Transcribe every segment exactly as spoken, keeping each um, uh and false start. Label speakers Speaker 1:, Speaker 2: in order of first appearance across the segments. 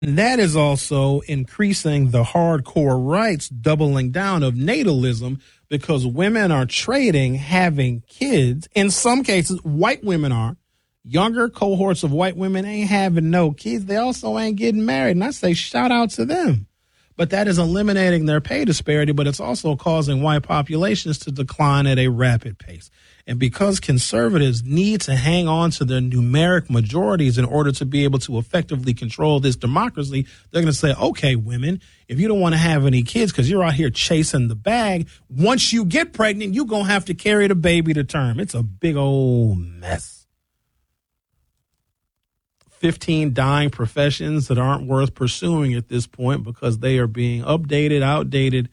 Speaker 1: And that is also increasing the hardcore rights, doubling down of natalism, because women are trading having kids. In some cases, white women are. Younger cohorts of white women ain't having no kids. They also ain't getting married. And I say shout out to them. But that is eliminating their pay disparity, but it's also causing white populations to decline at a rapid pace. And because conservatives need to hang on to their numeric majorities in order to be able to effectively control this democracy, they're going to say, okay, women, if you don't want to have any kids because you're out here chasing the bag, once you get pregnant, you're going to have to carry the baby to term. It's a big old mess. fifteen dying professions that aren't worth pursuing at this point because they are being updated, outdated,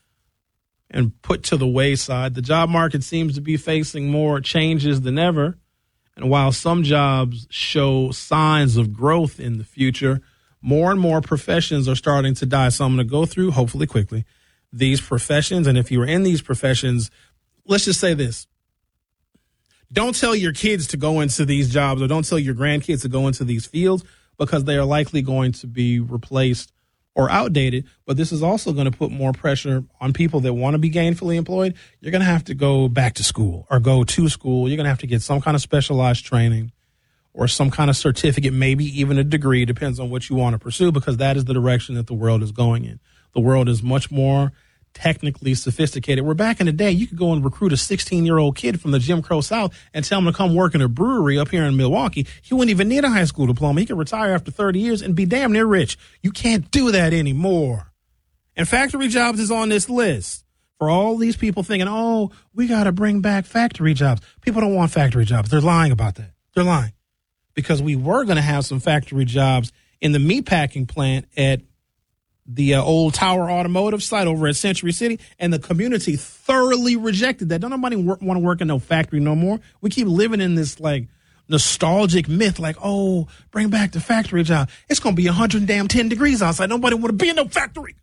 Speaker 1: and put to the wayside. The job market seems to be facing more changes than ever. And while some jobs show signs of growth in the future, more and more professions are starting to die. So I'm going to go through, hopefully quickly, these professions. And if you are in these professions, let's just say this. Don't tell your kids to go into these jobs, or don't tell your grandkids to go into these fields, because they are likely going to be replaced or outdated. But this is also going to put more pressure on people that want to be gainfully employed. You're going to have to go back to school or go to school. You're going to have to get some kind of specialized training or some kind of certificate, maybe even a degree, depends on what you want to pursue, because that is the direction that the world is going in. The world is much more technically sophisticated. We're back in the day, you could go and recruit a sixteen-year-old kid from the Jim Crow South and tell him to come work in a brewery up here in Milwaukee. He wouldn't even need a high school diploma. He could retire after thirty years and be damn near rich. You can't do that anymore. And factory jobs is on this list. For all these people thinking, oh, we got to bring back factory jobs. People don't want factory jobs. They're lying about that. They're lying. Because we were going to have some factory jobs in the meatpacking plant at the uh, old Tower Automotive site over at Century City, and the community thoroughly rejected that. Don't nobody wor- want to work in no factory no more. We keep living in this like nostalgic myth, like, oh, bring back the factory job. It's going to be one hundred ten degrees outside. Nobody want to be in no factory.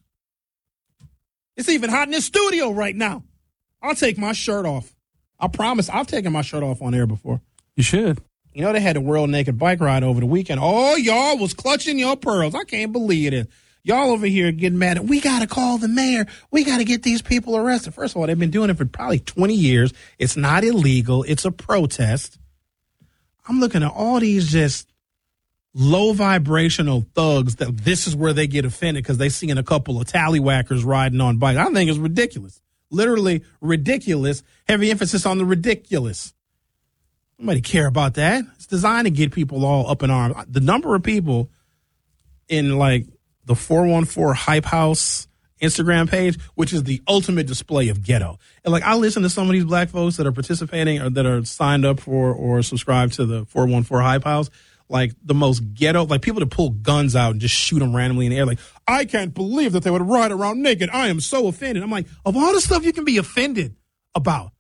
Speaker 1: It's even hot in this studio right now. I'll take my shirt off. I promise. I've taken my shirt off on air before.
Speaker 2: You should.
Speaker 1: You know, they had a world naked bike ride over the weekend. Oh, y'all was clutching your pearls. I can't believe it. Y'all over here getting mad at, we got to call the mayor. We got to get these people arrested. First of all, they've been doing it for probably twenty years. It's not illegal. It's a protest. I'm looking at all these just low vibrational thugs that this is where they get offended because they seeing a couple of tallywhackers riding on bikes. I think it's ridiculous. Literally ridiculous. Heavy emphasis on the ridiculous. Nobody care about that. It's designed to get people all up in arms. The number of people in like the four one four Hype House Instagram page, which is the ultimate display of ghetto. And like, I listen to some of these black folks that are participating or that are signed up for or subscribed to the four one four Hype House, like the most ghetto, like people that pull guns out and just shoot them randomly in the air. Like, I can't believe that they would ride around naked. I am so offended. I'm like, of all the stuff you can be offended about,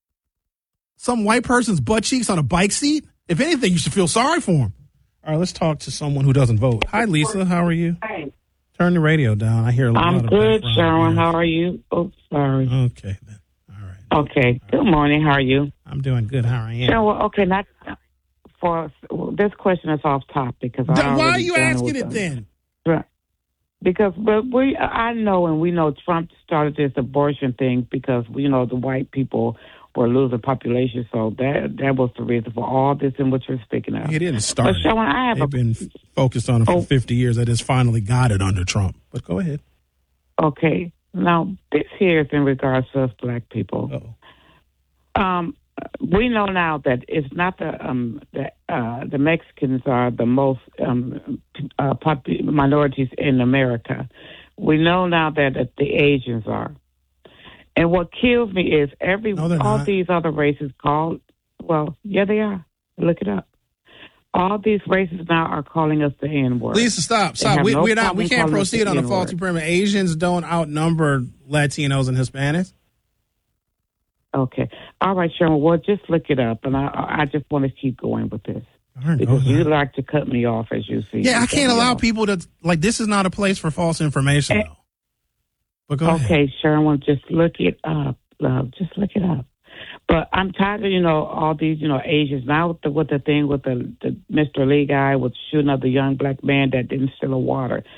Speaker 1: some white person's butt cheeks on a bike seat, if anything, you should feel sorry for him. All right, let's talk to someone who doesn't vote. Hi, Lisa. How are you?
Speaker 3: Hi.
Speaker 1: Turn the radio down. I hear a lot
Speaker 3: I'm
Speaker 1: of
Speaker 3: good,
Speaker 1: background
Speaker 3: Sharon.
Speaker 1: noise.
Speaker 3: How are you? Oh, sorry.
Speaker 1: Okay, then. All right.
Speaker 3: Okay. Good morning. How are you?
Speaker 1: I'm doing good. How are you?
Speaker 3: Sharon, well, okay, not for well, this question is off topic because I
Speaker 1: Then why are
Speaker 3: already
Speaker 1: you
Speaker 3: done
Speaker 1: asking
Speaker 3: with
Speaker 1: it
Speaker 3: them.
Speaker 1: then?
Speaker 3: Right. Because but we, I know, and we know Trump started this abortion thing because we know the white people were losing population, so that that was the reason for all this and what you're speaking of.
Speaker 1: He didn't start
Speaker 3: But Sharon, I have
Speaker 1: They've
Speaker 3: a,
Speaker 1: been f- focused on it for
Speaker 3: Oh.
Speaker 1: fifty years. They just finally got it under Trump. But go ahead.
Speaker 3: Okay. Now, this here is in regards to us black people.
Speaker 1: Uh-oh.
Speaker 3: Um, we know now that it's not the um, the, uh, the Mexicans are the most um, uh, pop- minorities in America. We know now that, that the Asians are. And what kills me is every
Speaker 1: No, they're
Speaker 3: all
Speaker 1: not.
Speaker 3: these other races called, well, yeah, they are. Look it up. All these races now are calling us the N-word.
Speaker 1: Lisa, stop.
Speaker 3: They
Speaker 1: Stop.
Speaker 3: have
Speaker 1: We,
Speaker 3: no
Speaker 1: we're not, we
Speaker 3: problem
Speaker 1: can't
Speaker 3: calling us
Speaker 1: proceed
Speaker 3: the
Speaker 1: on a
Speaker 3: N-word.
Speaker 1: faulty premise. Asians don't outnumber Latinos and Hispanics.
Speaker 3: Okay. All right, Sharon. Well, just look it up, and I, I just want to keep going with this
Speaker 1: All right, go
Speaker 3: because you
Speaker 1: ahead.
Speaker 3: like to cut me off, as you see.
Speaker 1: Yeah,
Speaker 3: You
Speaker 1: I
Speaker 3: cut
Speaker 1: can't
Speaker 3: me
Speaker 1: allow
Speaker 3: off.
Speaker 1: people to, like, this is not a place for false information,
Speaker 3: Eh,
Speaker 1: though. But go
Speaker 3: Okay,
Speaker 1: ahead.
Speaker 3: Sharon. Well, just look it up, love. Just look it up. But I'm tired of, you know, all these, you know, Asians. Now with the, with the thing with the, the Mister Lee guy with shooting up the young black man that didn't steal a water.